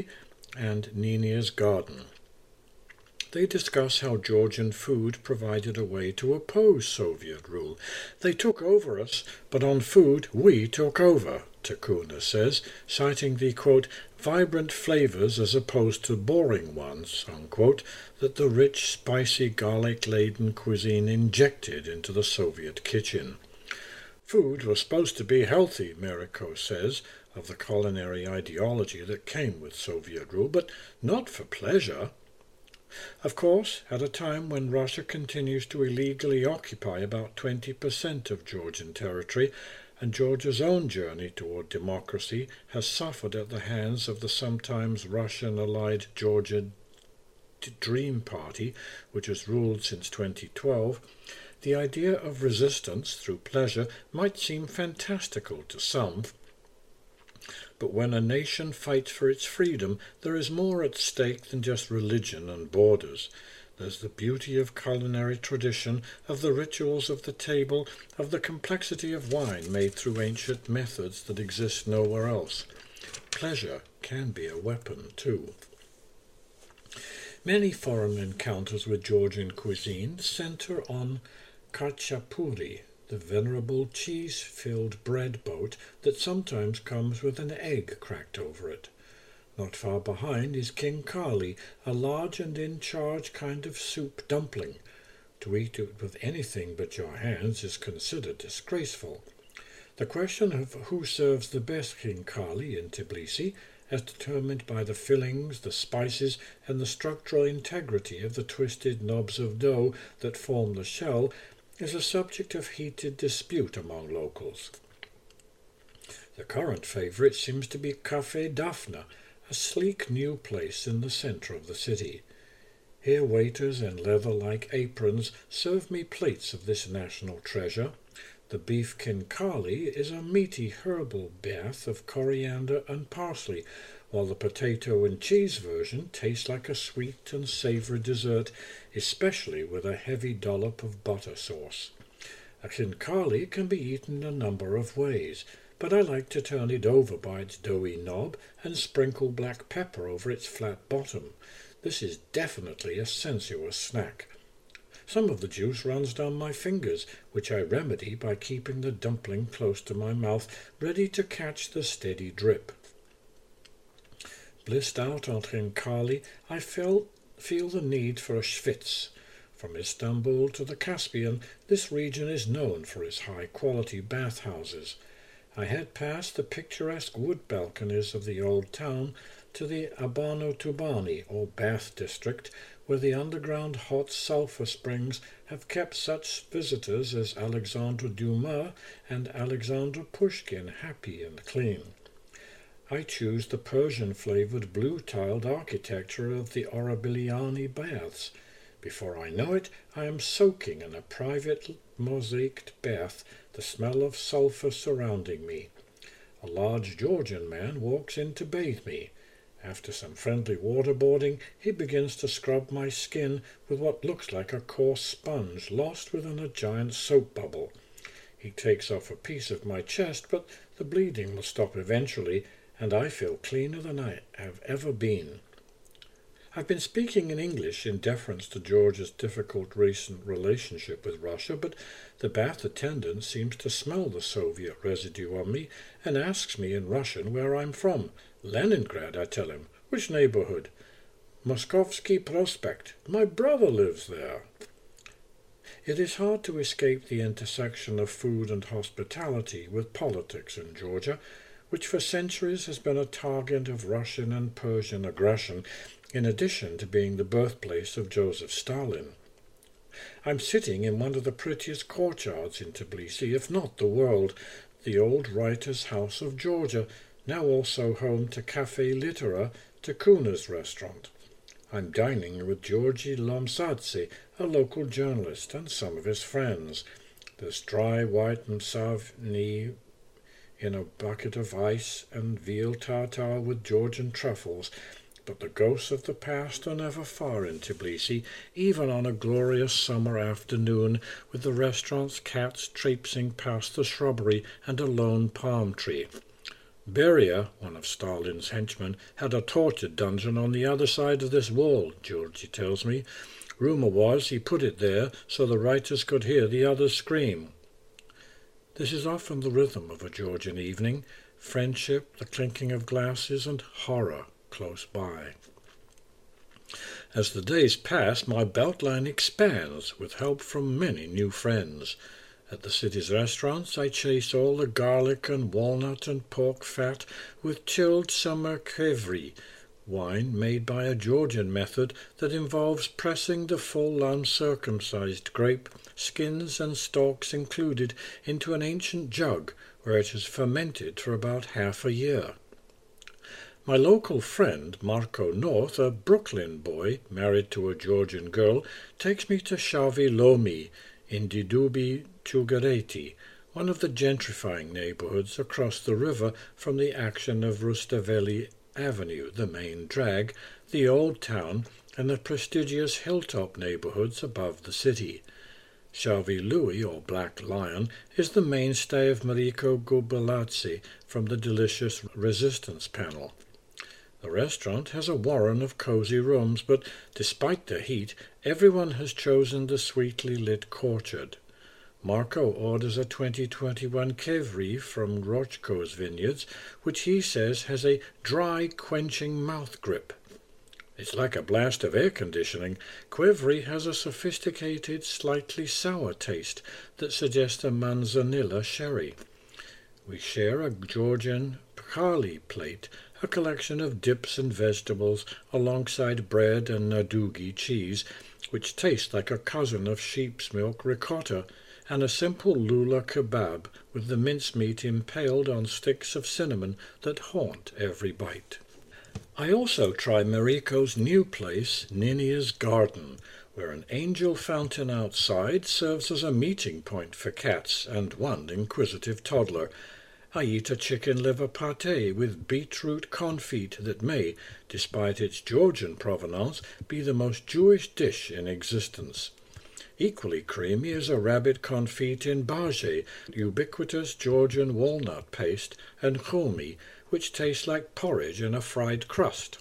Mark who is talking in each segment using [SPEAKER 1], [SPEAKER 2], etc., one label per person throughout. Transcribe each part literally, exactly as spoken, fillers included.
[SPEAKER 1] and Ninia's Garden. They discuss how Georgian food provided a way to oppose Soviet rule. They took over us, but on food we took over, Takuna says, citing the, quote, vibrant flavors as opposed to boring ones, unquote, that the rich, spicy, garlic-laden cuisine injected into the Soviet kitchen. Food was supposed to be healthy, Miriko says, of the culinary ideology that came with Soviet rule, but not for pleasure. Of course, at a time when Russia continues to illegally occupy about twenty percent of Georgian territory, and Georgia's own journey toward democracy has suffered at the hands of the sometimes Russian-allied Georgia Dream Party, which has ruled since twenty twelve, the idea of resistance through pleasure might seem fantastical to some. But when a nation fights for its freedom, there is more at stake than just religion and borders. There's the beauty of culinary tradition, of the rituals of the table, of the complexity of wine made through ancient methods that exist nowhere else. Pleasure can be a weapon, too. Many foreign encounters with Georgian cuisine center on khachapuri, the venerable cheese-filled bread boat that sometimes comes with an egg cracked over it. Not far behind is khinkali, a large and in-charge kind of soup dumpling. To eat it with anything but your hands is considered disgraceful. The question of who serves the best khinkali in Tbilisi, as determined by the fillings, the spices, and the structural integrity of the twisted knobs of dough that form the shell, is a subject of heated dispute among locals. The current favourite seems to be Café Daphne, a sleek new place in the centre of the city. Here waiters in leather-like aprons serve me plates of this national treasure. The beef khinkali is a meaty herbal bath of coriander and parsley, while the potato and cheese version tastes like a sweet and savoury dessert, especially with a heavy dollop of butter sauce. A khinkali can be eaten a number of ways, but I like to turn it over by its doughy knob and sprinkle black pepper over its flat bottom. This is definitely a sensuous snack. Some of the juice runs down my fingers, which I remedy by keeping the dumpling close to my mouth, ready to catch the steady drip. Blissed out on khinkali, I feel, feel the need for a schwitz. From Istanbul to the Caspian, this region is known for its high-quality bathhouses. I head past the picturesque wood balconies of the old town to the Abano Tubani, or bath district, where the underground hot sulphur springs have kept such visitors as Alexandre Dumas and Alexander Pushkin happy and clean. I choose the Persian-flavoured blue-tiled architecture of the Orabiliani baths. Before I know it, I am soaking in a private mosaiced bath, the smell of sulphur surrounding me. A large Georgian man walks in to bathe me. After some friendly waterboarding, he begins to scrub my skin with what looks like a coarse sponge lost within a giant soap bubble. He takes off a piece of my chest, but the bleeding will stop eventually, and I feel cleaner than I have ever been. I've been speaking in English in deference to Georgia's difficult recent relationship with Russia, but the bath attendant seems to smell the Soviet residue on me and asks me in Russian where I'm from. Leningrad, I tell him. Which neighbourhood? Moskovsky Prospect. My brother lives there. It is hard to escape the intersection of food and hospitality with politics in Georgia, which for centuries has been a target of Russian and Persian aggression, in addition to being the birthplace of Joseph Stalin. I'm sitting in one of the prettiest courtyards in Tbilisi, if not the world, the old Writer's House of Georgia, now also home to Café Litera, Takuna's restaurant. I'm dining with Georgi Lomsadze, a local journalist, and some of his friends. There's dry white msavni in a bucket of ice and veal tartare with Georgian truffles, but the ghosts of the past are never far in Tbilisi, even on a glorious summer afternoon with the restaurant's cats traipsing past the shrubbery and a lone palm tree. Beria, one of Stalin's henchmen, had a torture dungeon on the other side of this wall, Georgie tells me. Rumour was he put it there so the writers could hear the others scream. This is often the rhythm of a Georgian evening, friendship, the clinking of glasses, and horror close by. As the days pass, my beltline expands with help from many new friends. At the city's restaurants, I chase all the garlic and walnut and pork fat with chilled summer kvri, wine made by a Georgian method that involves pressing the full uncircumcised grape, skins and stalks included, into an ancient jug where it is fermented for about half a year. My local friend, Marco North, a Brooklyn boy married to a Georgian girl, takes me to Shavi Lomi in Didubi Chugareti, one of the gentrifying neighbourhoods across the river from the action of Rustaveli Avenue, the main drag, the old town, and the prestigious hilltop neighbourhoods above the city. Shavi Louis, or Black Lion, is the mainstay of Mariko Gubelazzi from the delicious Resistance panel. The restaurant has a warren of cosy rooms, but despite the heat, everyone has chosen the sweetly lit courtyard. Marco orders a twenty twenty-one Kvri from Rochko's vineyards, which he says has a dry, quenching mouth grip. It's like a blast of air conditioning. Kvri has a sophisticated, slightly sour taste that suggests a manzanilla sherry. We share a Georgian Pkhali plate, a collection of dips and vegetables alongside bread and nadugi cheese, which tastes like a cousin of sheep's milk ricotta, and a simple lula kebab with the mincemeat impaled on sticks of cinnamon that haunt every bite. I also try Mariko's new place, Ninia's Garden, where an angel fountain outside serves as a meeting point for cats and one inquisitive toddler. I eat a chicken liver pâté with beetroot confit that may, despite its Georgian provenance, be the most Jewish dish in existence. Equally creamy is a rabbit confit in bajé, ubiquitous Georgian walnut paste, and choumi, which tastes like porridge in a fried crust.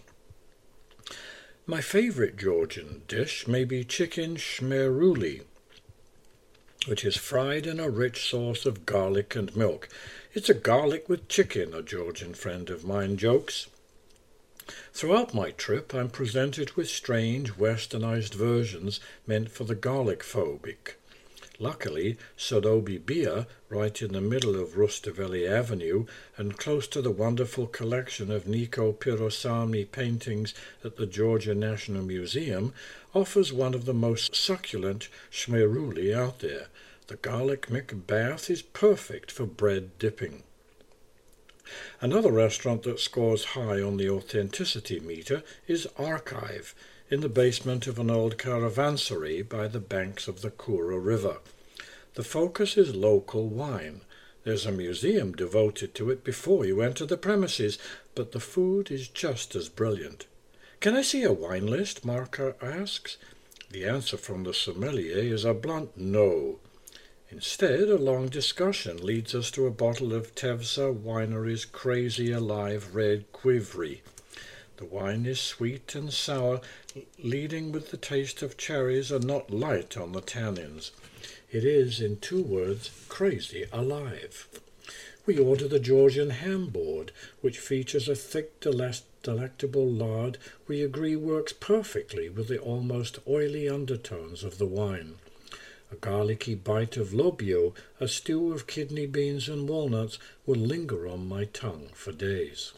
[SPEAKER 1] My favourite Georgian dish may be chicken shmeruli, which is fried in a rich sauce of garlic and milk. It's a garlic with chicken, a Georgian friend of mine jokes. Throughout my trip, I'm presented with strange, westernized versions meant for the garlic phobic. Luckily, Sodobi Bia, right in the middle of Rustaveli Avenue and close to the wonderful collection of Nico Pirosami paintings at the Georgia National Museum, offers one of the most succulent shmeruli out there. The garlic McBath is perfect for bread dipping. Another restaurant that scores high on the authenticity meter is Archive, in the basement of an old caravansary by the banks of the Kura River. The focus is local wine. There's a museum devoted to it before you enter the premises, but the food is just as brilliant. "Can I see a wine list?" Marco asks. The answer from the sommelier is a blunt no. Instead, a long discussion leads us to a bottle of Tevza Winery's Crazy Alive Red Kvri. The wine is sweet and sour, leading with the taste of cherries and not light on the tannins. It is, in two words, crazy alive. We order the Georgian ham board, which features a thick, delectable lard we agree works perfectly with the almost oily undertones of the wine. A garlicky bite of lobio, a stew of kidney beans and walnuts, will linger on my tongue for days.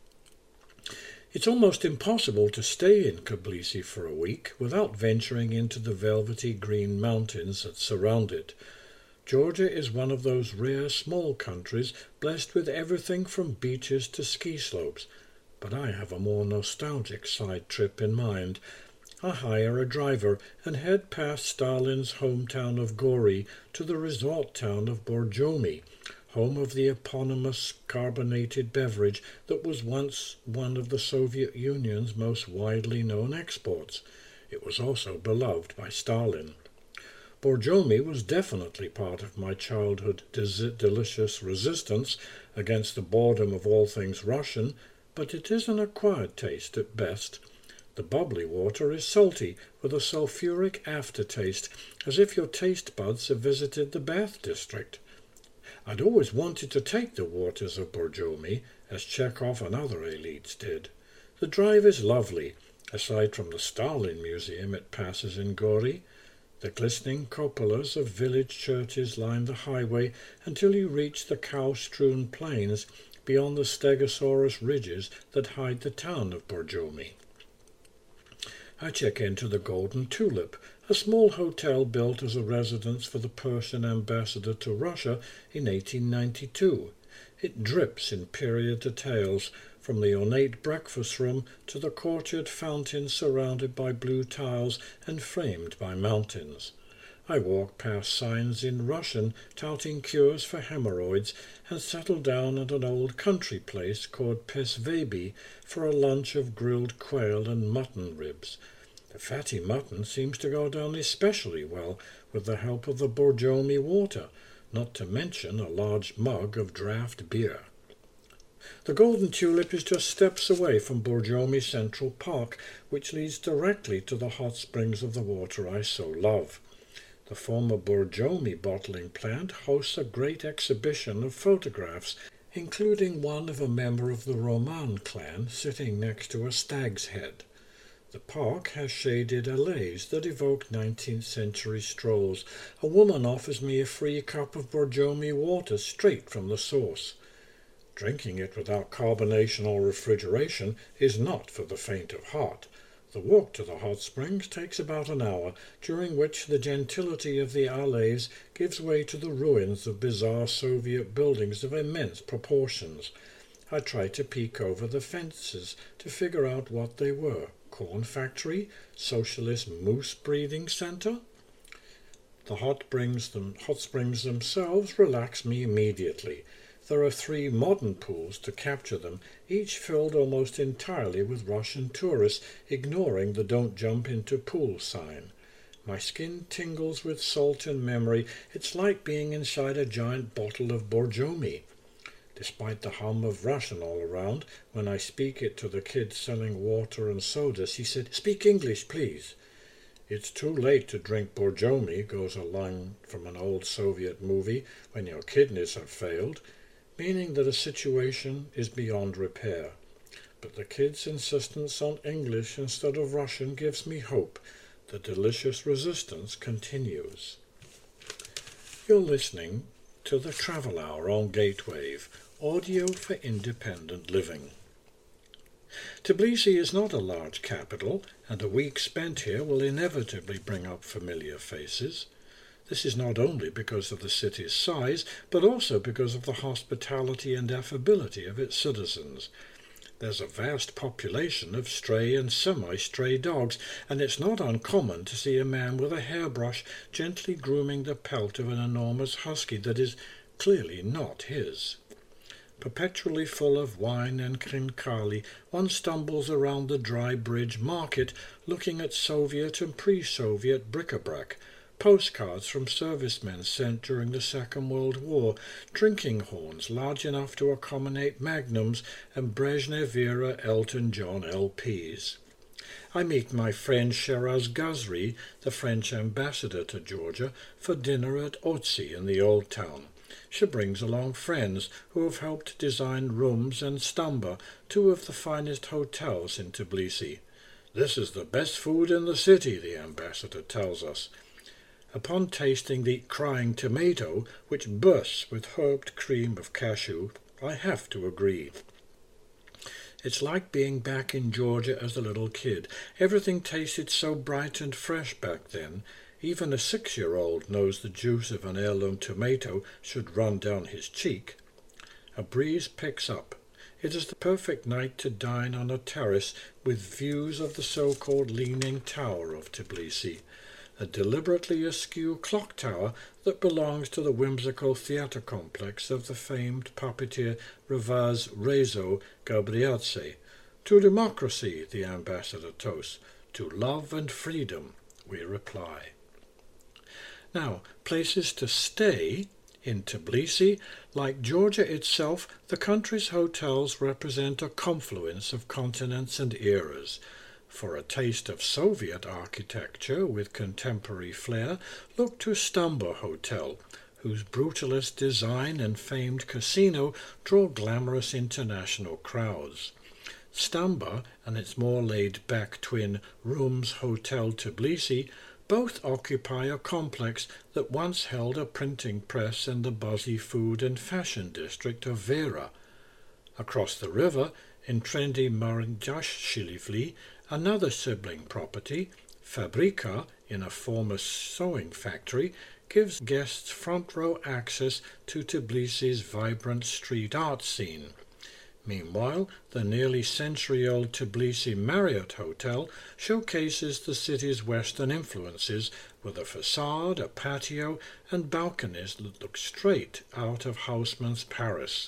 [SPEAKER 1] It's almost impossible to stay in Tbilisi for a week without venturing into the velvety green mountains that surround it. Georgia is one of those rare small countries blessed with everything from beaches to ski slopes, but I have a more nostalgic side trip in mind. I hire a driver and head past Stalin's hometown of Gori to the resort town of Borjomi, home of the eponymous carbonated beverage that was once one of the Soviet Union's most widely known exports. It was also beloved by Stalin. Borjomi was definitely part of my childhood des- delicious resistance against the boredom of all things Russian, but it is an acquired taste at best. The bubbly water is salty, with a sulphuric aftertaste, as if your taste buds have visited the bath district. I'd always wanted to take the waters of Borjomi, as Chekhov and other elites did. The drive is lovely, aside from the Stalin Museum it passes in Gori. The glistening cupolas of village churches line the highway until you reach the cow-strewn plains beyond the Stegosaurus ridges that hide the town of Borjomi. I check into the Golden Tulip, a small hotel built as a residence for the Persian ambassador to Russia in eighteen ninety-two. It drips in period details, from the ornate breakfast room to the courtyard fountain surrounded by blue tiles and framed by mountains. I walk past signs in Russian touting cures for hemorrhoids and settle down at an old country place called Pesvebi for a lunch of grilled quail and mutton ribs. The fatty mutton seems to go down especially well with the help of the Borjomi water, not to mention a large mug of draft beer. The Golden Tulip is just steps away from Borjomi Central Park, which leads directly to the hot springs of the water I so love. The former Borjomi bottling plant hosts a great exhibition of photographs, including one of a member of the Roman clan sitting next to a stag's head. The park has shaded alleys that evoke nineteenth century strolls. A woman offers me a free cup of Borjomi water straight from the source. Drinking it without carbonation or refrigeration is not for the faint of heart. The walk to the hot springs takes about an hour, during which the gentility of the alleys gives way to the ruins of bizarre Soviet buildings of immense proportions. I try to peek over the fences to figure out what they were. Corn factory? Socialist moose breeding center? The hot springs, them, hot springs themselves relax me immediately. There are three modern pools to capture them, each filled almost entirely with Russian tourists, ignoring the "don't jump into pool" sign. My skin tingles with salt and memory. It's like being inside a giant bottle of Borjomi. Despite the hum of Russian all around, when I speak it to the kid selling water and sodas, he said, "Speak English, please." "It's too late to drink Borjomi," goes a line from an old Soviet movie, "when your kidneys have failed," meaning that a situation is beyond repair. But the kid's insistence on English instead of Russian gives me hope. The delicious resistance continues. You're listening to the Travel Hour on Gatewave, audio for independent living. Tbilisi is not a large capital, and a week spent here will inevitably bring up familiar faces. This is not only because of the city's size, but also because of the hospitality and affability of its citizens. There's a vast population of stray and semi-stray dogs, and it's not uncommon to see a man with a hairbrush gently grooming the pelt of an enormous husky that is clearly not his. Perpetually full of wine and khinkali, one stumbles around the Dry Bridge Market looking at Soviet and pre-Soviet bric-a-brac, postcards from servicemen sent during the Second World War, drinking horns large enough to accommodate magnums, and Brezhnev-era Elton John L Ps. I meet my friend Sheraz Ghazri, the French ambassador to Georgia, for dinner at Otzi in the Old Town. She brings along friends who have helped design Rooms and Stamba, two of the finest hotels in Tbilisi. "This is the best food in the city," the ambassador tells us. Upon tasting the crying tomato, which bursts with herbed cream of cashew, I have to agree. It's like being back in Georgia as a little kid. Everything tasted so bright and fresh back then. Even a six-year-old knows the juice of an heirloom tomato should run down his cheek. A breeze picks up. It is the perfect night to dine on a terrace with views of the so-called Leaning Tower of Tbilisi, a deliberately askew clock tower that belongs to the whimsical theatre complex of the famed puppeteer Ravaz Rezo Gabriadze. "To democracy," the ambassador toasts. "To love and freedom," we reply. Now, places to stay in Tbilisi, like Georgia itself, the country's hotels represent a confluence of continents and eras. For a taste of Soviet architecture with contemporary flair, look to Stumba Hotel, whose brutalist design and famed casino draw glamorous international crowds. Stumba and its more laid-back twin Rooms Hotel Tbilisi both occupy a complex that once held a printing press in the buzzy food and fashion district of Vera. Across the river, in trendy Marjashilivli, another sibling property, Fabrika, in a former sewing factory, gives guests front-row access to Tbilisi's vibrant street art scene. Meanwhile, the nearly century-old Tbilisi Marriott Hotel showcases the city's Western influences with a facade, a patio, and balconies that look straight out of Haussmann's Paris.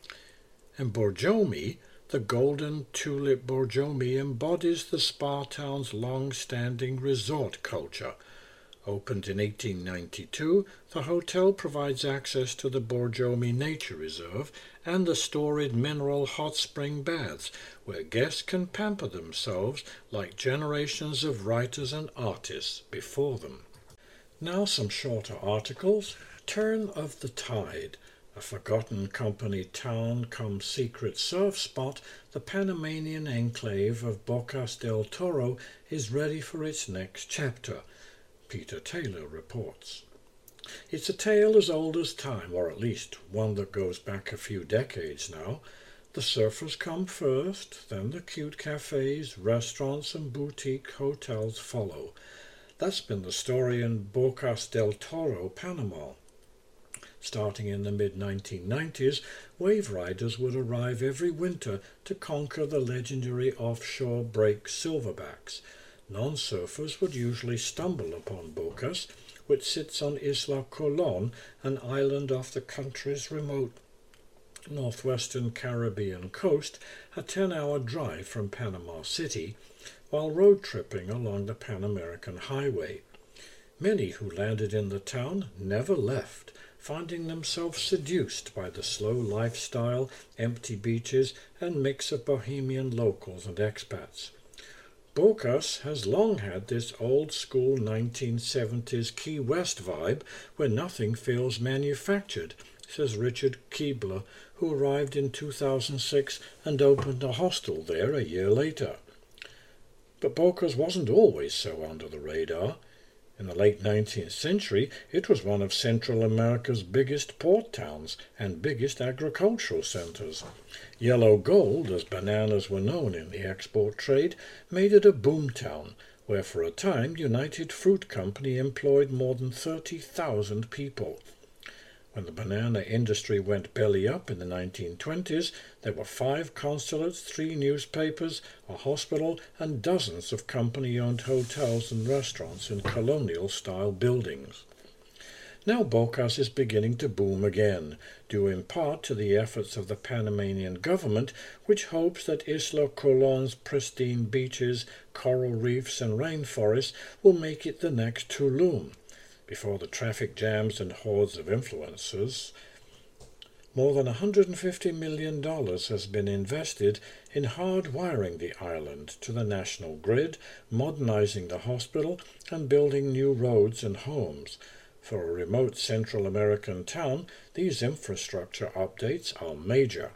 [SPEAKER 1] In Borjomi, the golden tulip Borjomi embodies the spa town's long-standing resort culture. Opened in eighteen ninety-two, the hotel provides access to the Borjomi Nature Reserve and the storied mineral hot spring baths, where guests can pamper themselves like generations of writers and artists before them. Now some shorter articles. Turn of the Tide. A forgotten company town come secret surf spot, the Panamanian enclave of Bocas del Toro is ready for its next chapter. Peter Taylor reports. It's a tale as old as time, or at least one that goes back a few decades now. The surfers come first, then the cute cafes, restaurants and boutique hotels follow. That's been the story in Bocas del Toro, Panama. Starting in the mid nineteen nineties, wave riders would arrive every winter to conquer the legendary offshore break silverbacks. Non-surfers would usually stumble upon Bocas, which sits on Isla Colón, an island off the country's remote northwestern Caribbean coast, a ten-hour drive from Panama City, while road tripping along the Pan American Highway. Many who landed in the town never left, finding themselves seduced by the slow lifestyle, empty beaches, and mix of bohemian locals and expats. Bocas has long had this old-school nineteen seventies Key West vibe where nothing feels manufactured, says Richard Keebler, who arrived in two thousand six and opened a hostel there a year later. But Bocas wasn't always so under the radar. In the late nineteenth century, it was one of Central America's biggest port towns and biggest agricultural centers. Yellow gold, as bananas were known in the export trade, made it a boom town, where for a time United Fruit Company employed more than thirty thousand people. When the banana industry went belly up in the nineteen twenties, there were five consulates, three newspapers, a hospital, and dozens of company-owned hotels and restaurants in colonial-style buildings. Now Bocas is beginning to boom again, due in part to the efforts of the Panamanian government, which hopes that Isla Colón's pristine beaches, coral reefs, and rainforests will make it the next Tulum. Before the traffic jams and hordes of influencers, more than one hundred fifty million dollars has been invested in hardwiring the island to the national grid, modernizing the hospital, and building new roads and homes. For a remote Central American town, these infrastructure updates are major.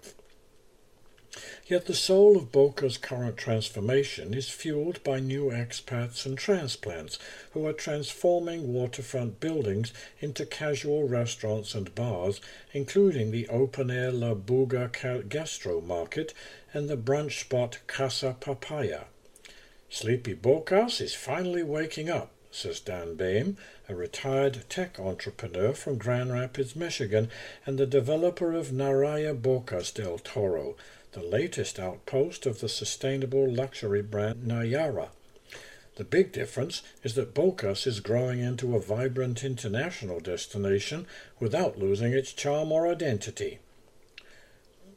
[SPEAKER 1] Yet the soul of Bocas' current transformation is fueled by new expats and transplants who are transforming waterfront buildings into casual restaurants and bars, including the open-air La Buga Gastro Market and the brunch spot Casa Papaya. Sleepy Bocas is finally waking up, says Dan Boehm, a retired tech entrepreneur from Grand Rapids, Michigan, and the developer of Naraya Bocas del Toro, the latest outpost of the sustainable luxury brand Nayara. The big difference is that Bocas is growing into a vibrant international destination without losing its charm or identity.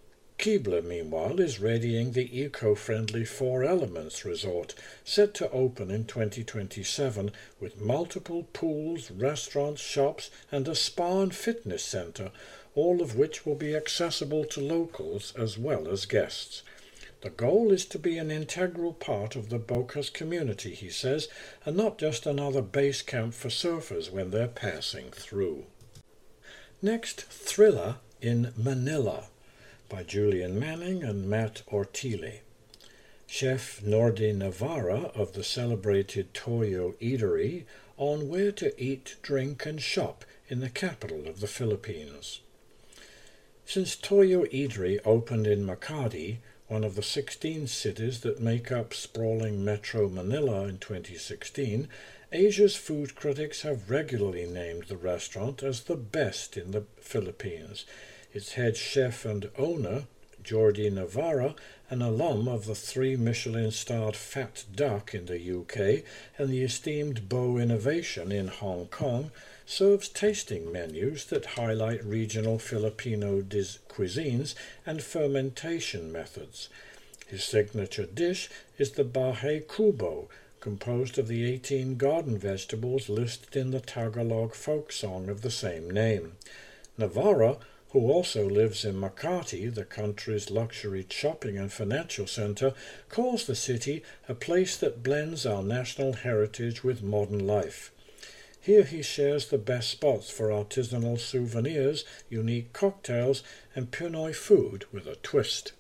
[SPEAKER 1] Keebler, meanwhile, is readying the eco-friendly Four Elements resort, set to open in twenty twenty-seven, with multiple pools, restaurants, shops, and a spa and fitness centre, all of which will be accessible to locals as well as guests. The goal is to be an integral part of the Bocas community, he says, and not just another base camp for surfers when they're passing through. Next, Thriller in Manila, by Julian Manning and Matt Ortile. Chef Nordi Navarra of the celebrated Toyo Eatery on where to eat, drink and shop in the capital of the Philippines. Since Toyo Eatery opened in Makati, one of the sixteen cities that make up sprawling Metro Manila in twenty sixteen, Asia's food critics have regularly named the restaurant as the best in the Philippines. Its head chef and owner, Jordi Navarra, an alum of the three Michelin-starred Fat Duck in the U K and the esteemed Beau Innovation in Hong Kong, serves tasting menus that highlight regional Filipino cuisines and fermentation methods. His signature dish is the Bahay Kubo, composed of the eighteen garden vegetables listed in the Tagalog folk song of the same name. Navarra, who also lives in Makati, the country's luxury shopping and financial centre, calls the city a place that blends our national heritage with modern life. Here he shares the best spots for artisanal souvenirs, unique cocktails, and Pinoy food with a twist.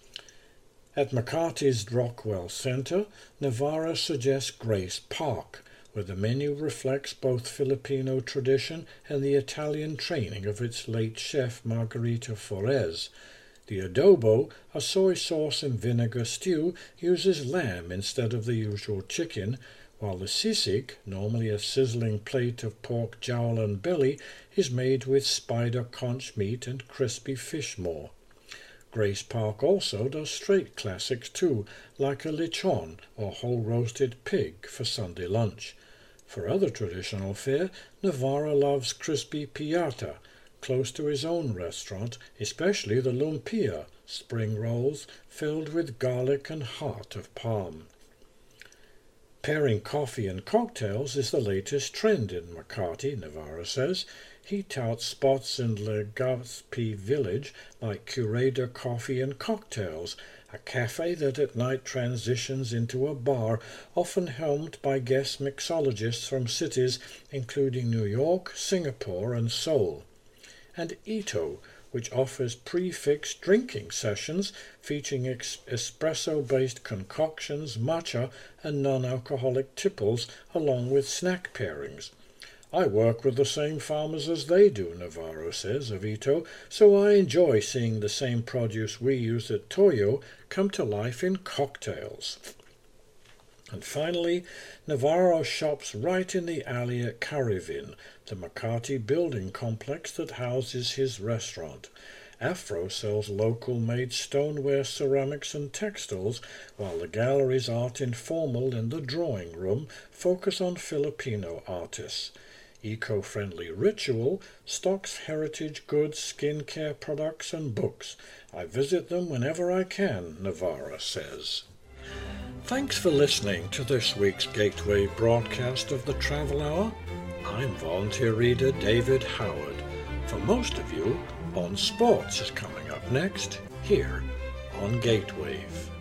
[SPEAKER 1] At Makati's Rockwell Centre, Navarra suggests Grace Park, where the menu reflects both Filipino tradition and the Italian training of its late chef Margarita Forez. The adobo, a soy sauce and vinegar stew, uses lamb instead of the usual chicken, while the sisig, normally a sizzling plate of pork jowl and belly, is made with spider conch meat and crispy fish maw. Grace Park also does straight classics too, like a lechon or whole roasted pig for Sunday lunch. For other traditional fare, Navarra loves crispy piata, close to his own restaurant, especially the lumpia, spring rolls filled with garlic and heart of palm. Pairing coffee and cocktails is the latest trend in Makati, Navarra says. He touts spots in Legazpi village like Curator Coffee and Cocktails, a cafe that at night transitions into a bar, often helmed by guest mixologists from cities including New York, Singapore and Seoul. And Ito, which offers prefixed drinking sessions featuring ex- espresso-based concoctions, matcha and non-alcoholic tipples, along with snack pairings. I work with the same farmers as they do, Navarro says of Ito, so I enjoy seeing the same produce we use at Toyo come to life in cocktails. And finally, Navarro shops right in the alley at Carivin, the Makati building complex that houses his restaurant. Afro sells local-made stoneware, ceramics and textiles, while the gallery's Art Informal in the drawing room focus on Filipino artists. Eco-friendly Ritual stocks heritage goods, skincare products and books. I visit them whenever I can, Navarra says. Thanks for listening to this week's Gateway broadcast of the Travel Hour. I'm volunteer reader David Howard. For most of you, On Sports is coming up next, here on Gatewave.